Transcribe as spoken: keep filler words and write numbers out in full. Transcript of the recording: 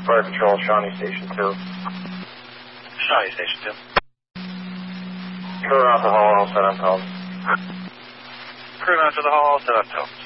Fire Control, Shawnee Station two. Shawnee Station two. Crew out the hall, all set on tones. Crew out to the hall, all set on tones.